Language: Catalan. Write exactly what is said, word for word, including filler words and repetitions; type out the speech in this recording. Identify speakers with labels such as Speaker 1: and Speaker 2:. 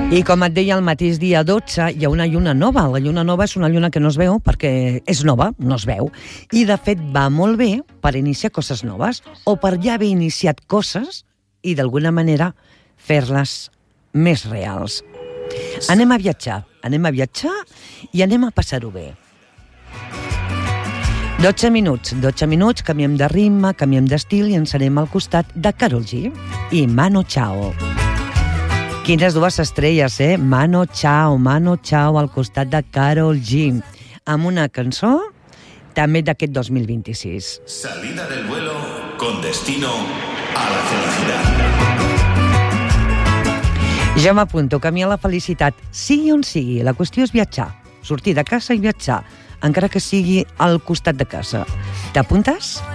Speaker 1: I com et deia, el mateix dia dotze hi ha una lluna nova. La lluna nova és una lluna que no es veu perquè és nova, no es veu. I, de fet, va molt bé per iniciar coses noves o per ja haver iniciat coses i, d'alguna manera, fer-les més reals. Anem a viatjar, anem a viatjar i anem a passar-ho bé. dotze minuts, dotze minuts, canviem de ritme, canviem d'estil i ens anem al costat de Karol G i Mano Chao. Quines dues estrelles, eh? Mano Chao, Mano Chao al costat de Karol G, amb una cançó també d'aquest dos mil vint-i-sis.
Speaker 2: Salida del vuelo con destino a la felicidad.
Speaker 1: Ja m'apunto, camí a la felicitat, sigui on sigui. La qüestió és viatjar, sortir de casa i viatjar, encara que sigui al costat de casa. T'apuntes?